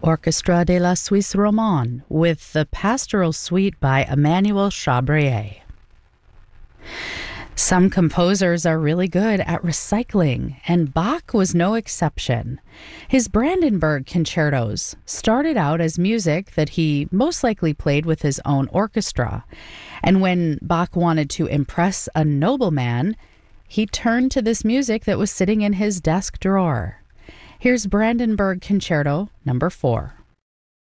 Orchestra de la Suisse Romande with the Pastoral Suite by Emmanuel Chabrier. Some composers are really good at recycling, and Bach was no exception. His Brandenburg concertos started out as music that he most likely played with his own orchestra, and when Bach wanted to impress a nobleman, he turned to this music that was sitting in his desk drawer. Here's Brandenburg Concerto No. 4.